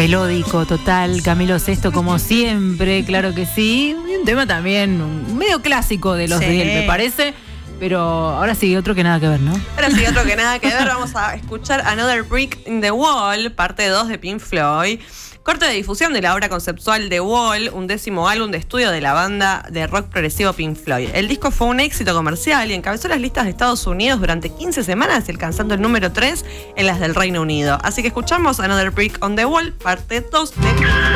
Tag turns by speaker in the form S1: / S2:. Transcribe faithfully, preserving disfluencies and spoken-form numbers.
S1: melódico total, Camilo Sesto como siempre, claro que sí. Y un tema también medio clásico de los
S2: Sí.
S1: de él, me parece. Pero ahora sí, otro que nada que ver, ¿no?
S2: Ahora sí, otro que nada que ver, vamos a escuchar Another Brick in the Wall, parte dos de Pink Floyd. Corte de difusión de la obra conceptual The Wall, un décimo álbum de estudio de la banda de rock progresivo Pink Floyd. El disco fue un éxito comercial y encabezó las listas de Estados Unidos durante quince semanas, alcanzando el número tres en las del Reino Unido. Así que escuchamos Another Brick on the Wall, parte dos de